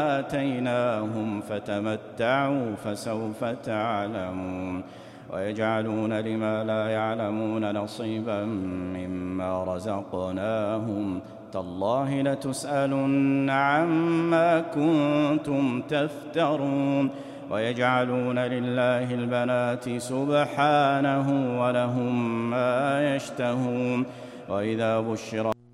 آتيناهم فتمتعوا فسوف تعلمون ويجعلون لما لا يعلمون نصيبا مما رزقناهم تالله لتسألن عما كنتم تفترون ويجعلون لله البنات سبحانه ولهم ما يشتهون وإذا بشر